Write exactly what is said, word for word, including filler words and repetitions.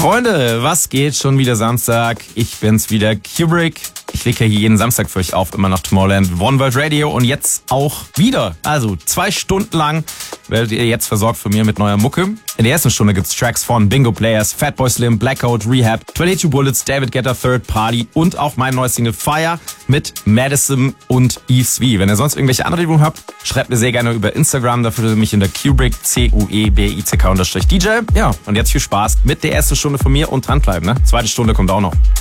Freunde, was geht? Schon wieder Samstag. Ich bin's wieder, Kubrick. Ich lege ja hier jeden Samstag für euch auf, immer noch Tomorrowland One World Radio und jetzt auch wieder. Also zwei Stunden lang werdet ihr jetzt versorgt von mir mit neuer Mucke. In der ersten Stunde gibt's Tracks von Bingo Players, Fatboy Slim, Blackout, Rehab, zweiundzwanzig Bullets, David Guetta, Third Party und auch mein neues Single Fire mit Madison und Eves V. Wenn ihr sonst irgendwelche Anregungen habt, schreibt mir sehr gerne über Instagram. Dafür findet ihr mich in der Kubrick, C U E B I C K unterstrich D J. Ja, und jetzt viel Spaß mit der ersten Stunde von mir und dranbleiben, ne? Zweite Stunde kommt auch noch.